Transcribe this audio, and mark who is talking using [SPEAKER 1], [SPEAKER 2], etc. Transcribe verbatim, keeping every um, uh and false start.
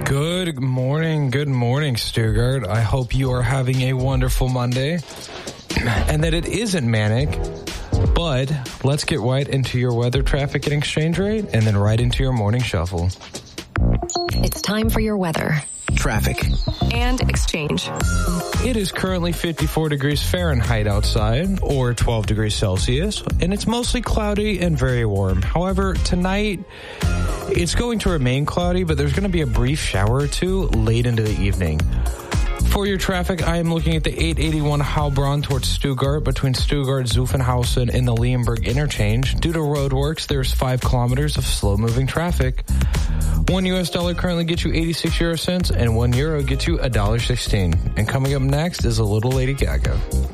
[SPEAKER 1] Good morning, good morning, Stuttgart. I hope you are having a wonderful Monday and that it isn't manic, but let's get right into your weather, traffic, and exchange rate, and then right into your morning shuffle.
[SPEAKER 2] It's time for your weather,
[SPEAKER 3] traffic,
[SPEAKER 2] and exchange.
[SPEAKER 1] It is currently fifty-four degrees Fahrenheit outside, or twelve degrees Celsius, and it's mostly cloudy and very warm. However, tonight, it's going to remain cloudy, but there's going to be a brief shower or two late into the evening. For your traffic, I am looking at the eight eighty-one Heilbronn towards Stuttgart between Stuttgart, Zuffenhausen, and the Leonberg interchange. Due to roadworks, there's five kilometers of slow-moving traffic. One U S dollar currently gets you eighty-six euro cents, and one euro gets you one dollar sixteen. And coming up next is a little Lady Gaga.